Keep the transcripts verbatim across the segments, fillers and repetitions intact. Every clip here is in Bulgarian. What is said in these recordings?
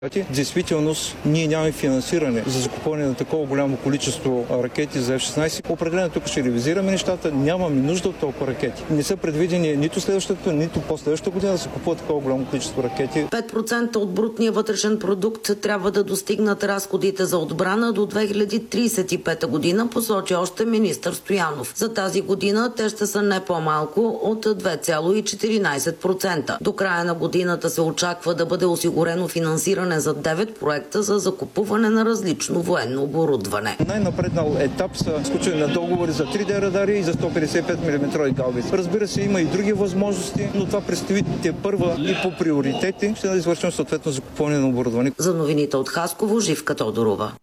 Действително, ние нямаме финансиране за закупване на такова голямо количество ракети за Еф шестнайсет. Определено тук ще ревизираме нещата. Нямаме нужда от толкова ракети. Не са предвидени нито следващата, нито последващата година да се купуват такова голямо количество ракети. пет процента от брутния вътрешен продукт трябва да достигнат разходите за отбрана до две хиляди трийсет и пета година, посочи още министър Стоянов. За тази година те ще са не по-малко от две цяло и четиринайсет процента. До края на годината се очаква да бъде осигурено финансиране за девет проекта за закупуване на различно военно оборудване. Най-напреднал етап са сключване на договори за три Д радари и за сто петдесет и пет милиметрови гаубици. Разбира се, има и други възможности, но това предстои те първа и по приоритети. Ще да извършим съответно закупуване на оборудване. За новините от Хасково, Живка Тодорова.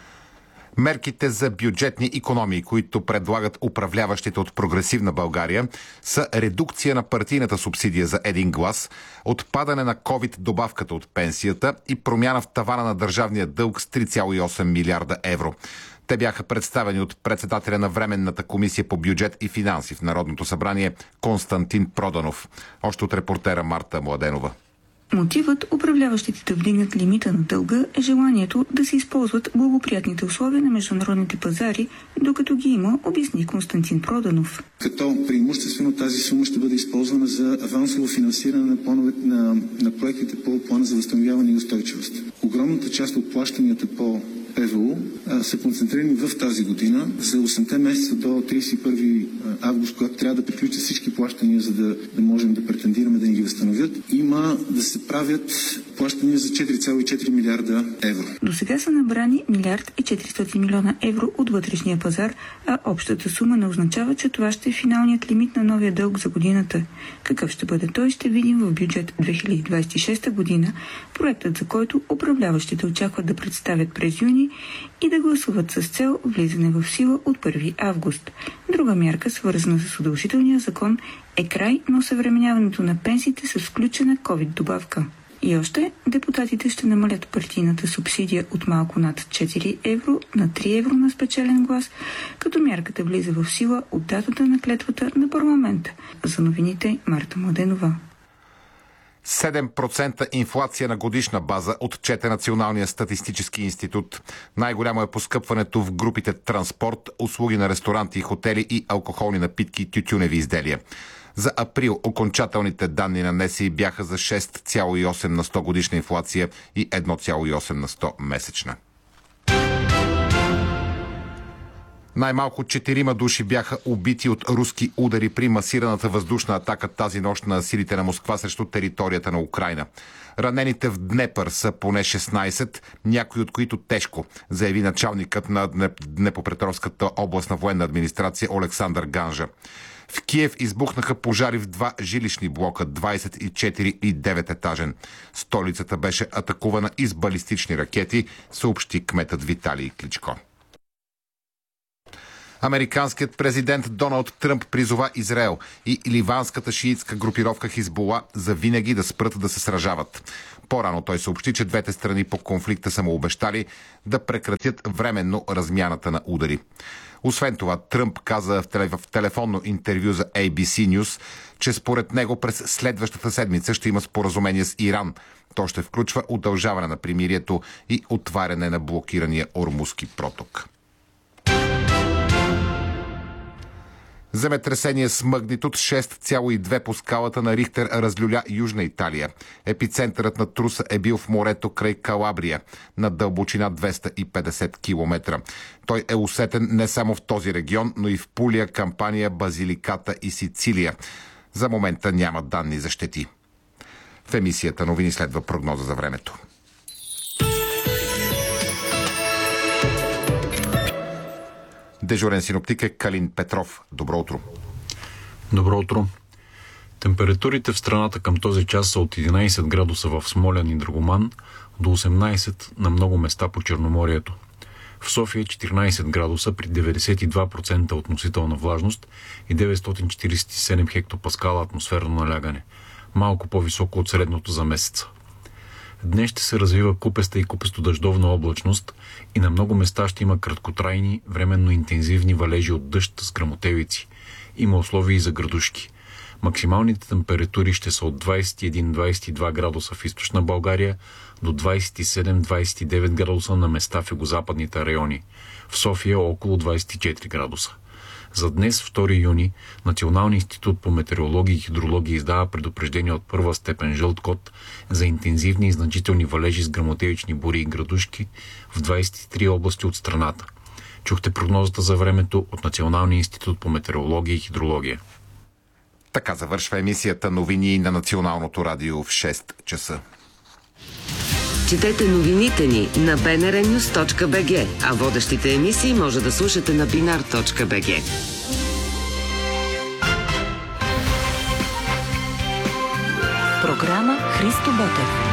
Мерките за бюджетни икономии, които предлагат управляващите от Прогресивна България, са редукция на партийната субсидия за един глас, отпадане на ковид добавката от пенсията и промяна в тавана на държавния дълг с три цяло и осем милиарда евро. Те бяха представени от председателя на Временната комисия по бюджет и финанси в Народното събрание Константин Проданов. Още от репортера Марта Младенова. Мотивът управляващите да вдигнат лимита на дълга е желанието да се използват благоприятните условия на международните пазари, докато ги има, обясни Константин Проданов. Като преимуществено тази сума ще бъде използвана за авансово финансиране на, планове, на, на проектите по плана за възстановяване и устойчивост. Огромната част от плащанията по П В У са концентрирани в тази година за осемте месеца до трийсет и първи август, когато трябва да приключат всички плащания, за да, да можем да претендираме да ни ги възстановят. Има да се правят плащания за четири цяло и четири милиарда евро. До сега са набрани милиард и четиристотин милиона евро от вътрешния пазар, а общата сума не означава, че това ще е финалният лимит на новия дълг за годината. Какъв ще бъде той, ще видим в бюджет две хиляди двадесет и шеста година, проектът за който управляващите очакват да представят през юни и да гласуват с цел влизане в сила от първи август. Друга мярка, свързана с удължителния закон, е край на осъвременяването на пенсиите с включена ковид добавка. И още, депутатите ще намалят партийната субсидия от малко над четири евро на три евро на спечелен глас, като мярката влиза в сила от датата на клетвата на парламента. За новините Марта Младенова. седем процента инфлация на годишна база отчете Националния статистически институт. Най-голямо е поскъпването в групите транспорт, услуги на ресторанти и хотели и алкохолни напитки и тютюневи изделия. За април окончателните данни на Н С И бяха за шест цяло и осем на сто годишна инфлация и едно цяло и осем на сто месечна. Най-малко четирима души бяха убити от руски удари при масираната въздушна атака тази нощ на силите на Москва срещу територията на Украйна. Ранените в Днепър са поне шестнайсет, някои от които тежко, заяви началникът на Днепропетровската областна военна администрация Олександър Ганжа. В Киев избухнаха пожари в два жилищни блока, двайсет и четири и девет етажен. Столицата беше атакувана и с балистични ракети, съобщи кметът Виталий Кличко. Американският президент Доналд Тръмп призова Израел и ливанската шиитска групировка Хизбула за винаги да спрат да се сражават. По-рано той съобщи, че двете страни по конфликта са му обещали да прекратят временно размяната на удари. Освен това, Тръмп каза в телефонно интервю за Ей Би Си News, че според него през следващата седмица ще има споразумение с Иран. То ще включва удължаване на примирието и отваряне на блокирания Ормузки проток. Земетресение с магнитуд шест цяло и две по скалата на Рихтер разлюля Южна Италия. Епицентърът на труса е бил в морето край Калабрия, на дълбочина двеста и петдесет километра. Той е усетен не само в този регион, но и в Пулия, Кампания, Базиликата и Сицилия. За момента няма данни за щети. В емисията новини следва прогноза за времето. Дежурен синоптик е Калин Петров. Добро утро. Добро утро. Температурите в страната към този час са от единайсет градуса в Смолян и Драгоман до осемнайсет на много места по Черноморието. В София четиринайсет градуса при деветдесет и два процента относителна влажност и деветстотин четирийсет и седем хектопаскала атмосферно налягане. Малко по-високо от средното за месеца. Днес ще се развива купеста и купесто-дъждовна облачност и на много места ще има краткотрайни, временно интензивни валежи от дъжд с гръмотевици. Има условия и за градушки. Максималните температури ще са от двадесет и един до двадесет и два градуса в източна България до двадесет и седем до двадесет и девет градуса на места в югозападните райони. В София около двадесет и четири градуса. За днес, втори юни, Националният институт по метеорология и хидрология издава предупреждение от първа степен жълт код за интензивни и значителни валежи с гръмотевични бури и градушки в двадесет и три области от страната. Чухте прогнозата за времето от Националния институт по метеорология и хидрология. Така завършва емисията новини на Националното радио в шест часа. Четете новините ни на би ен ар нюз точка би джи, а водещите емисии може да слушате на бинар точка би джи. Програма Христо Ботев.